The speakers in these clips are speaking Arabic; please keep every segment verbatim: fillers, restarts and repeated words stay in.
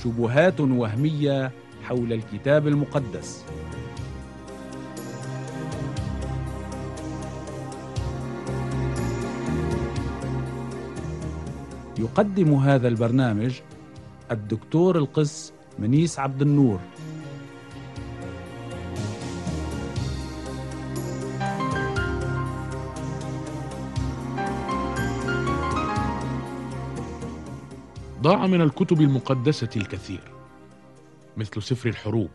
شبهات وهمية حول الكتاب المقدس. يقدم هذا البرنامج الدكتور القس منيس عبد النور. ضاع من الكتب المقدسة الكثير، مثل سفر الحروب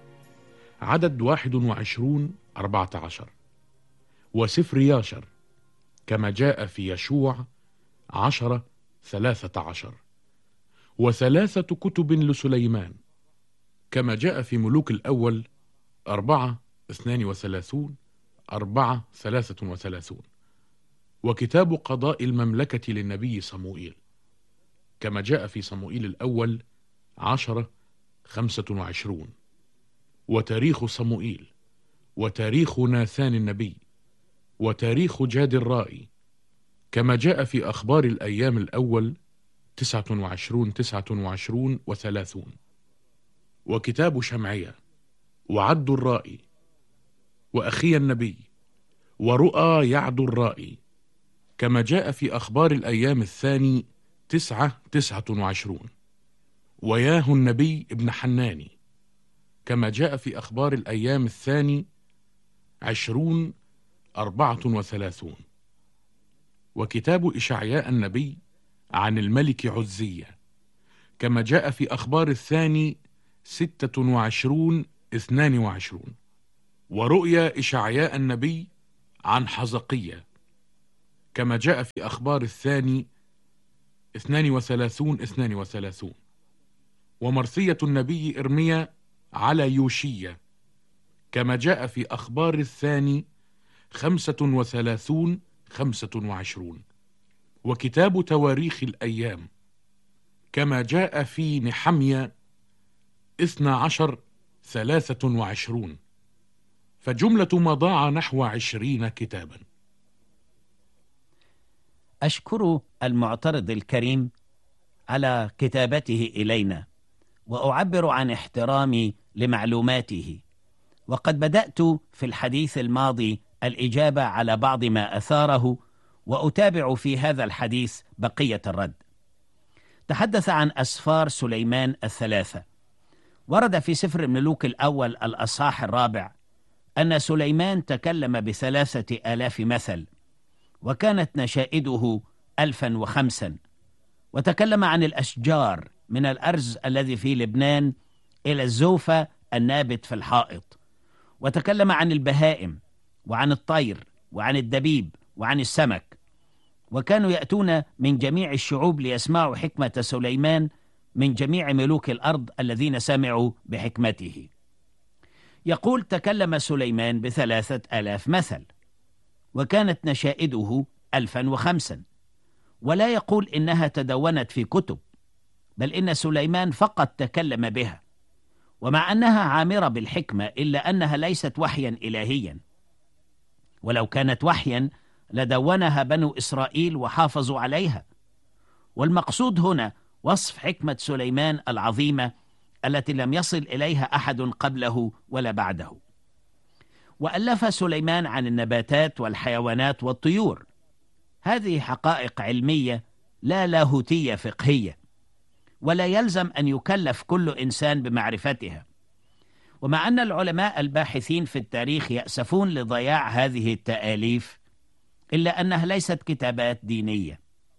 عدد واحد وعشرون أربعة عشر، وسفر ياشر كما جاء في يشوع عشرة ثلاثة عشر، وثلاثة كتب لسليمان كما جاء في ملوك الأول أربعة اثنان وثلاثون أربعة ثلاثة وثلاثون، وكتاب قضاء المملكة للنبي صموئيل كما جاء في صموئيل الأول عشرة خمسة وعشرون، وتاريخ صموئيل، وتاريخ ناثان النبي، وتاريخ جاد الرائي كما جاء في أخبار الأيام الأول تسعة وعشرون تسعة وعشرون وثلاثون، وكتاب شمعية، وعد الرائي، وأخي النبي، ورؤى يعد الرائي كما جاء في أخبار الأيام الثاني تسعة تسعة وعشرون، وياه النبي ابن حناني كما جاء في أخبار الأيام الثاني عشرون أربعة وثلاثون، وكتاب إشعياء النبي عن الملك عزية كما جاء في أخبار الثاني ستة وعشرون اثنان وعشرون، ورؤيا إشعياء النبي عن حزقية كما جاء في أخبار الثاني اثنان وثلاثون اثنان وثلاثون، ومرثية النبي إرميا على يوشية كما جاء في أخبار الثاني خمسة وثلاثون خمسة وعشرون، وكتاب تواريخ الأيام كما جاء في نحميا اثنا عشر ثلاثة وعشرون، فجملة ما ضاع نحو عشرين كتابا. أشكر المعترض الكريم على كتابته إلينا، وأعبر عن احترامي لمعلوماته، وقد بدأت في الحديث الماضي الإجابة على بعض ما أثاره، وأتابع في هذا الحديث بقية الرد. تحدث عن أسفار سليمان الثلاثة. ورد في سفر الملوك الأول الأصحاح الرابع أن سليمان تكلم بثلاثة آلاف مثل، وكانت نشائده ألفا وخمسا، وتكلم عن الأشجار من الأرز الذي في لبنان إلى الزوفة النابت في الحائط، وتكلم عن البهائم وعن الطير وعن الدبيب وعن السمك، وكانوا يأتون من جميع الشعوب ليسمعوا حكمة سليمان من جميع ملوك الأرض الذين سمعوا بحكمته. يقول تكلم سليمان بثلاثة آلاف مثل، وكانت نشائده ألفا وخمسا، ولا يقول إنها تدونت في كتب، بل إن سليمان فقط تكلم بها، ومع أنها عامرة بالحكمة إلا أنها ليست وحيا إلهيا، ولو كانت وحيا لدونها بنو إسرائيل وحافظوا عليها. والمقصود هنا وصف حكمة سليمان العظيمة التي لم يصل إليها أحد قبله ولا بعده. وألف سليمان عن النباتات والحيوانات والطيور. هذه حقائق علمية لا لاهوتية فقهية، ولا يلزم أن يكلف كل إنسان بمعرفتها. ومع أن العلماء الباحثين في التاريخ يأسفون لضياع هذه التآليف، إلا أنها ليست كتابات دينية.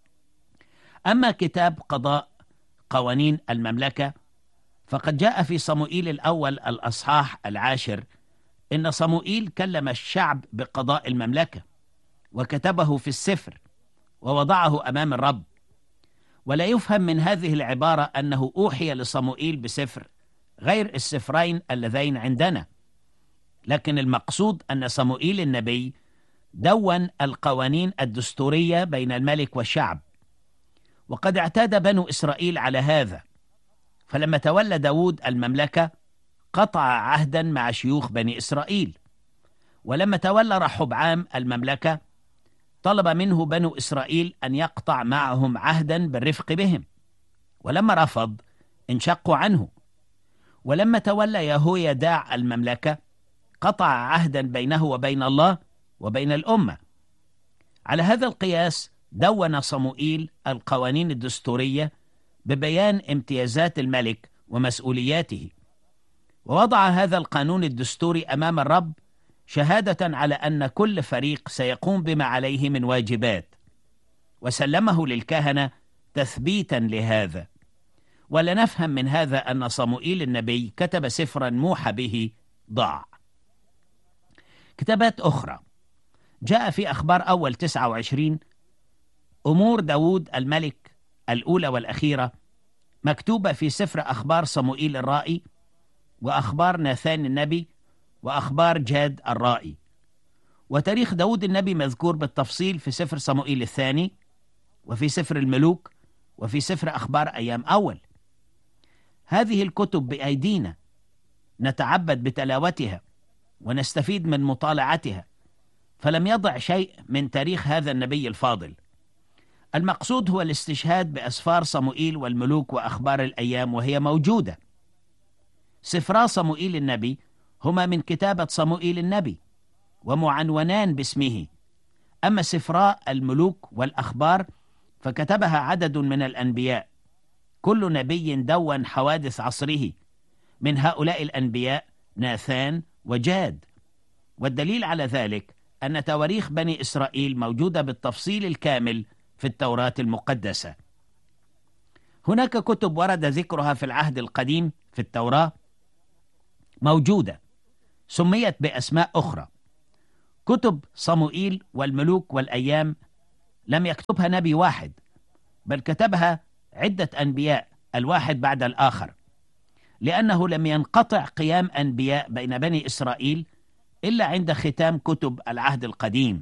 أما كتاب قضاء قوانين المملكة فقد جاء في صموئيل الأول الأصحاح العاشر إن صموئيل كلم الشعب بقضاء المملكة، وكتبه في السفر ووضعه أمام الرب. ولا يفهم من هذه العبارة أنه أوحي لصموئيل بسفر غير السفرين اللذين عندنا، لكن المقصود أن صموئيل النبي دون القوانين الدستورية بين الملك والشعب، وقد اعتاد بنو إسرائيل على هذا. فلما تولى داود المملكة قطع عهدا مع شيوخ بني إسرائيل، ولما تولى رحبعام المملكة طلب منه بنو إسرائيل أن يقطع معهم عهدا بالرفق بهم، ولما رفض انشقوا عنه. ولما تولى يهويداع المملكة قطع عهدا بينه وبين الله وبين الأمة. على هذا القياس دون صموئيل القوانين الدستورية ببيان امتيازات الملك ومسؤولياته، ووضع هذا القانون الدستوري أمام الرب شهادة على أن كل فريق سيقوم بما عليه من واجبات، وسلمه للكهنة تثبيتا لهذا. ولا نفهم من هذا أن صموئيل النبي كتب سفرا موحى به ضاع. كتابات أخرى جاء في أخبار أول تسعة وعشرين أمور داود الملك الأولى والأخيرة مكتوبة في سفر أخبار صموئيل الرائي، وأخبار ناثان النبي، وأخبار جاد الرائي. وتاريخ داود النبي مذكور بالتفصيل في سفر صموئيل الثاني، وفي سفر الملوك، وفي سفر أخبار أيام أول. هذه الكتب بأيدينا، نتعبد بتلاوتها ونستفيد من مطالعتها، فلم يضع شيء من تاريخ هذا النبي الفاضل. المقصود هو الاستشهاد بأسفار صموئيل والملوك وأخبار الأيام، وهي موجودة. سفرا صموئيل النبي هما من كتابة صموئيل النبي ومعنونان باسمه، أما سفرا الملوك والأخبار فكتبها عدد من الأنبياء، كل نبي دون حوادث عصره، من هؤلاء الأنبياء ناثان وجاد. والدليل على ذلك أن تواريخ بني إسرائيل موجودة بالتفصيل الكامل في التوراة المقدسة. هناك كتب ورد ذكرها في العهد القديم في التوراة موجودة، سميت بأسماء أخرى. كتب صموئيل والملوك والأيام لم يكتبها نبي واحد، بل كتبها عدة أنبياء الواحد بعد الآخر، لأنه لم ينقطع قيام أنبياء بين بني إسرائيل إلا عند ختام كتب العهد القديم.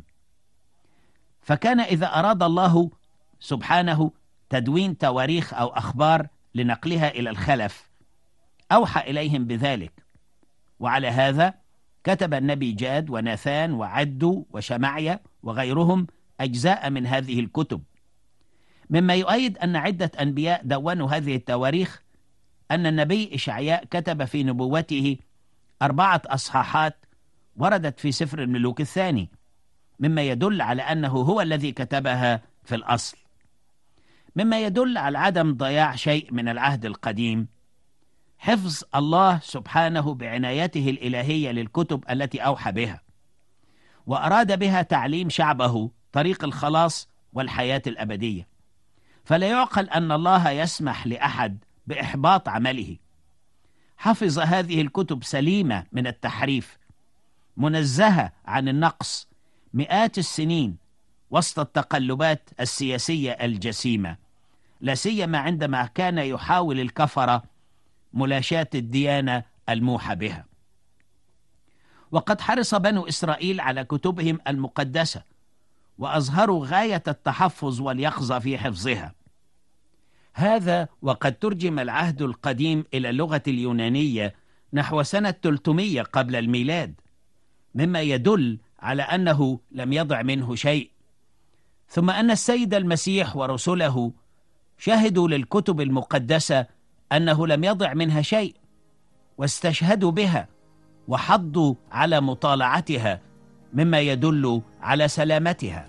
فكان إذا أراد الله سبحانه تدوين تواريخ أو أخبار لنقلها إلى الخلف أوحى إليهم بذلك، وعلى هذا كتب النبي جاد وناثان وعدو وشمعيا وغيرهم أجزاء من هذه الكتب. مما يؤيد أن عدة أنبياء دونوا هذه التواريخ أن النبي إشعياء كتب في نبوته أربعة أصحاحات وردت في سفر الملوك الثاني، مما يدل على أنه هو الذي كتبها في الأصل. مما يدل على عدم ضياع شيء من العهد القديم حفظ الله سبحانه بعنايته الإلهية للكتب التي أوحى بها، وأراد بها تعليم شعبه طريق الخلاص والحياة الأبدية. فلا يعقل أن الله يسمح لأحد بإحباط عمله. حفظ هذه الكتب سليمة من التحريف، منزهة عن النقص مئات السنين وسط التقلبات السياسية الجسيمة، لا سيما عندما كان يحاول الكفرة ملاشاة الديانة الموحى بها. وقد حرص بنو إسرائيل على كتبهم المقدسة، وأظهروا غاية التحفظ واليقظة في حفظها. هذا وقد ترجم العهد القديم إلى اللغة اليونانية نحو سنة ثلاثمائة قبل الميلاد، مما يدل على أنه لم يضع منه شيء. ثم أن السيد المسيح ورسله شهدوا للكتب المقدسة أنه لم يضع منها شيء، واستشهدوا بها وحضوا على مطالعتها، مما يدل على سلامتها.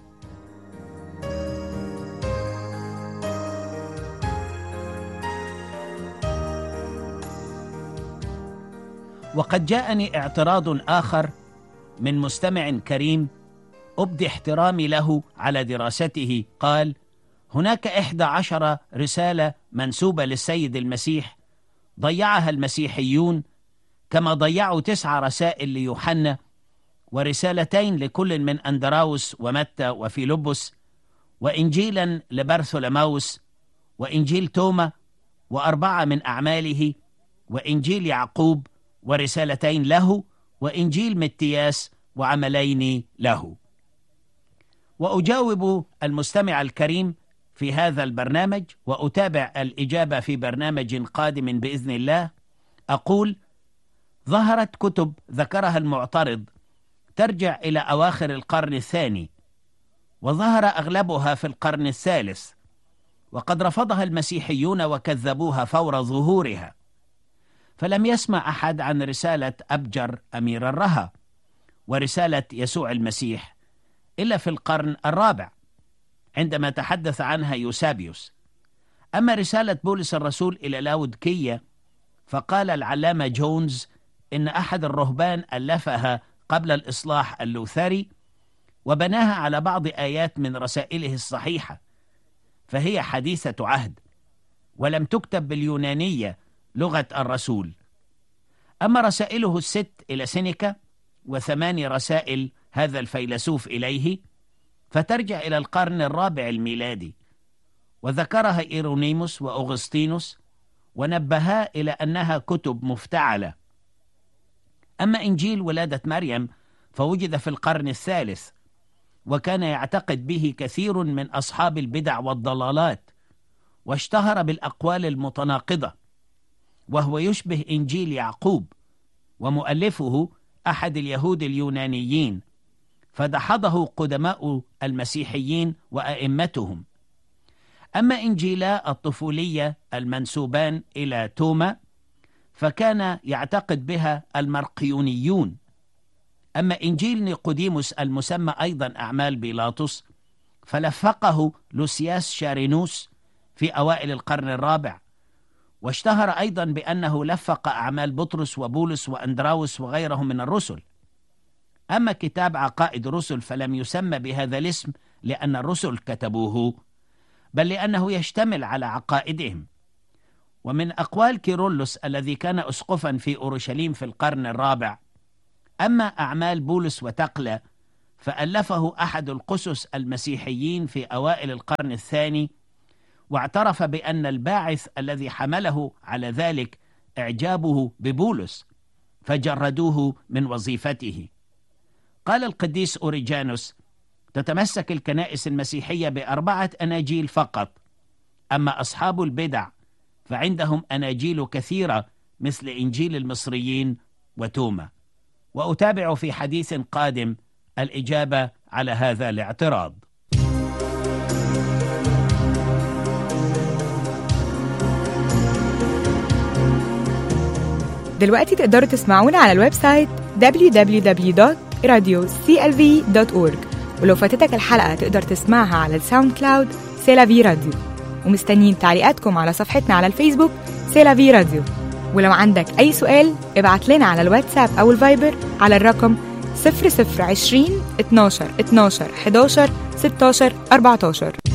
وقد جاءني اعتراض آخر من مستمع كريم أبدي احترامي له على دراسته. قال: هناك إحدى عشر رسالة منسوبة للسيد المسيح ضيعها المسيحيون، كما ضيعوا تسع رسائل ليوحنا، ورسالتين لكل من أندراوس ومتى وفيلبس، وإنجيلا لبرثولماوس، وإنجيل توما، وأربعة من أعماله، وإنجيل يعقوب، ورسالتين له، وإنجيل متياس، وعملين له. وأجاوب المستمع الكريم في هذا البرنامج، وأتابع الإجابة في برنامج قادم بإذن الله. أقول: ظهرت كتب ذكرها المعترض ترجع إلى أواخر القرن الثاني، وظهر أغلبها في القرن الثالث، وقد رفضها المسيحيون وكذبوها فور ظهورها، فلم يسمع أحد عن رسالة أبجر أمير الرها ورسالة يسوع المسيح إلا في القرن الرابع عندما تحدث عنها يوسابيوس. أما رسالة بولس الرسول إلى لاودكية فقال العلامة جونز إن أحد الرهبان ألفها قبل الإصلاح اللوثري وبناها على بعض آيات من رسائله الصحيحة، فهي حديثة عهد ولم تكتب باليونانية لغة الرسول. أما رسائله الست إلى سينيكا وثماني رسائل هذا الفيلسوف إليه فترجع إلى القرن الرابع الميلادي، وذكرها إيرونيموس وأغسطينوس ونبها إلى أنها كتب مفتعلة. أما إنجيل ولادة مريم فوجد في القرن الثالث، وكان يعتقد به كثير من أصحاب البدع والضلالات، واشتهر بالأقوال المتناقضة، وهو يشبه إنجيل يعقوب، ومؤلفه أحد اليهود اليونانيين، فدحضه قدماء المسيحيين وأئمتهم. أما إنجيلا الطفولية المنسوبان إلى توما فكان يعتقد بها المرقيونيون. أما إنجيل نيقوديموس المسمى أيضا أعمال بيلاطس فلفقه لوسياس شارينوس في أوائل القرن الرابع، واشتهر أيضا بأنه لفق أعمال بطرس وبولس وأندراوس وغيرهم من الرسل. أما كتاب عقائد الرسل فلم يسمى بهذا الاسم لأن الرسل كتبوه، بل لأنه يشتمل على عقائدهم. ومن أقوال كيرلس الذي كان أسقفا في أورشليم في القرن الرابع: أما أعمال بولس وتقلى فألفه أحد القسس المسيحيين في أوائل القرن الثاني، واعترف بأن الباعث الذي حمله على ذلك إعجابه ببولس فجردوه من وظيفته. قال القديس أوريجانوس: تتمسك الكنائس المسيحية بأربعة أناجيل فقط، أما أصحاب البدع فعندهم أناجيل كثيرة مثل إنجيل المصريين وتوما. وأتابع في حديث قادم الإجابة على هذا الاعتراض. دلوقتي تقدروا تسمعونا على الويب سايت دبليو دبليو دبليو دوت راديو سي ال في دوت أورج، ولو فاتتك الحلقة تقدر تسمعها على الساوند كلاود سيلافي راديو. ومستنيين تعليقاتكم على صفحتنا على الفيسبوك سيلافي راديو. ولو عندك أي سؤال ابعت لنا على الواتساب أو الفايبر على الرقم صفر صفر عشرين اتناشر اتناشر حداشر ستاشر أربعتاشر.